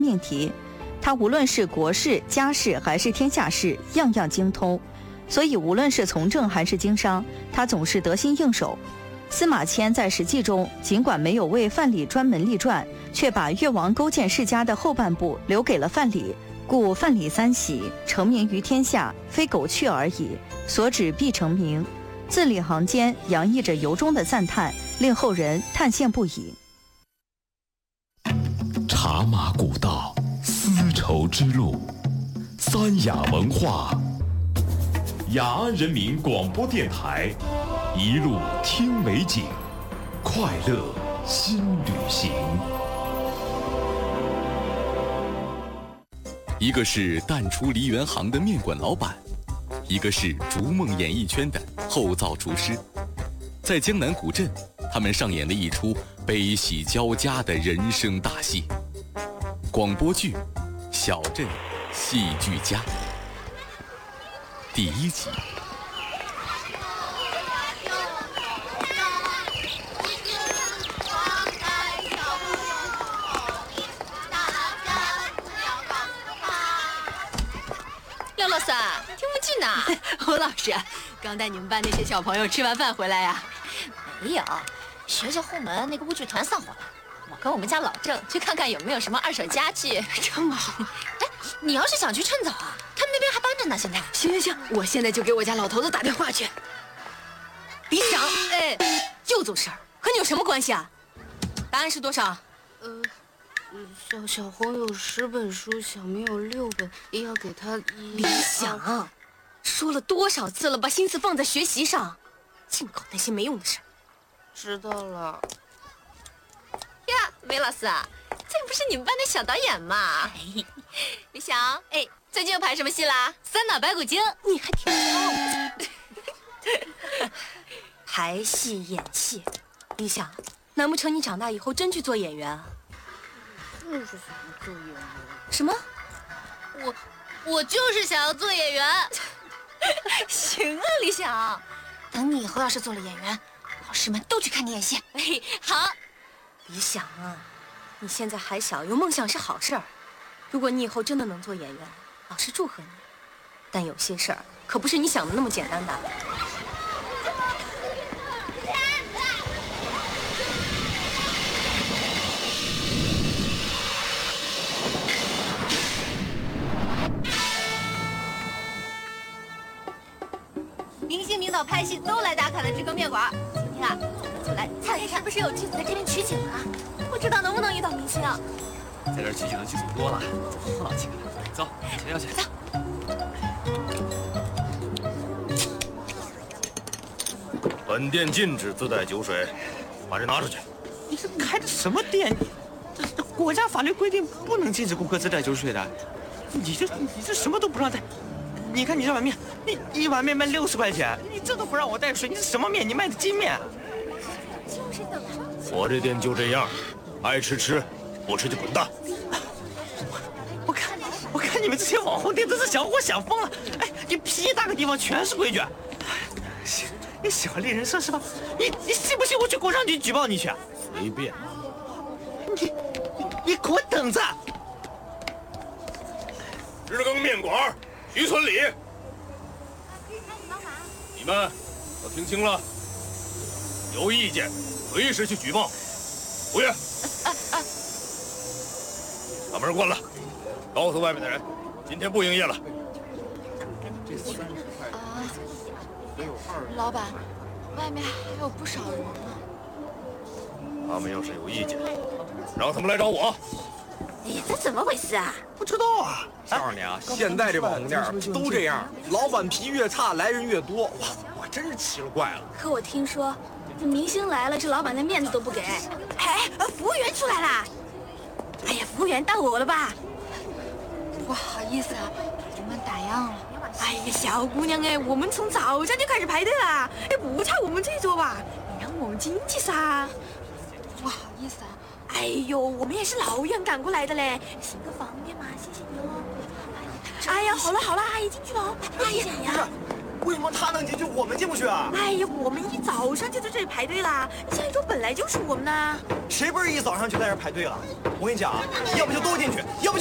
命题。他无论是国事、家事还是天下事，样样精通。所以无论是从政还是经商，他总是得心应手。司马迁在《史记》中，尽管没有为范蠡专门立传，却把越王勾践世家的后半部留给了范蠡，故范蠡三喜，成名于天下，非狗趣而已，所指必成名。字里行间洋溢着由衷的赞叹，令后人叹羡不已。 茶马古道，丝绸之路，三雅文化，雅安人民广播电台，一路听美景，快乐新旅行。一个是淡出梨园行的面馆老板，一个是逐梦演艺圈的后灶厨师。在江南古镇，他们上演了一出悲喜交加的人生大戏。广播剧《小镇戏剧家》第1集。 廖老师，听不进呐。 侯老师，刚带你们班那些小朋友吃完饭回来呀？ 没有，学校后门那个舞剧团散伙了。我跟我们家老郑去看看有没有什么二手家具。 这么好？ 哎，你要是想去趁早啊，他们那边还搬着呢。现在。 行，我现在就给我家老头子打电话去。李想，哎，又做事儿，和你有什么关系啊？答案是多少？ 小红有10本书，小明有6本，也要给他李想，说了多少次了，把心思放在学习上，净搞那些没用的事儿。 知道了。 呀，梅老师，这不是你们班的小导演吗？李想，哎，最近又排什么戏啦？《三打白骨精》， 你还挺高。排戏演戏，李想，难不成你长大以后真去做演员啊？ 就是想做演员。 什么？ 我就是想要做演员。 行啊，李想，等你以后要是做了演员，老师们都去看你演戏。 哎，好。 李想啊，你现在还小，有梦想是好事儿。如果你以后真的能做演员，老师祝贺你。但有些事儿可不是你想的那么简单的。 明星名导拍戏都来打卡的这个面馆，今天啊，我们就来看一看是不是有剧组在这边取景啊？不知道能不能遇到明星啊？ 在这儿取景的剧组多了，不好请了。走，前要去。 走。 本店禁止自带酒水，把这拿出去。 你这开的什么店？这国家法律规定不能禁止顾客自带酒水的。你这什么都不让带。你看你这碗面，你一碗面卖60块钱，你这都不让我带水，你这什么面？你卖的金面？ 我这店就这样，爱吃吃，不吃就滚蛋。 我看你们这些网红店都是想活想疯了。哎，你屁大个地方全是规矩。你喜欢猎人设是吧？你信不信我去工商局举报你去？ 随便。 你给我等着！ 日更面馆，徐村里。你们都听清了，有意见随时去举报。服务员，把门关了，告诉外面的人，今天不营业了。 老板，外面还有不少人呢。 他们要是有意见，让他们来找我。 哎，这怎么回事啊？ 不知道啊。 告诉你啊，现在这网红店都这样，老板脾气越差，来人越多。我真是奇了怪了。 可我听说，这明星来了，这老板连面子都不给。 哎，服务员出来了。哎呀，服务员到我了吧？ 不好意思啊，我们打烊了。 哎呀，小姑娘哎，我们从早上就开始排队了，哎，不差我们这桌吧？你让我们进去噻。 不好意思啊。 哎呦，我们也是老远赶过来的嘞，行个方便嘛，谢谢你哦。哎呀，好了，阿姨进去了。哎呀呀， 为什么他能进去，我们进不去啊？ 哎呀，我们一早上就在这里排队啦，下一周本来就是我们的。 谁不是一早上就在这排队了？我跟你讲啊，要不就都进去，要不。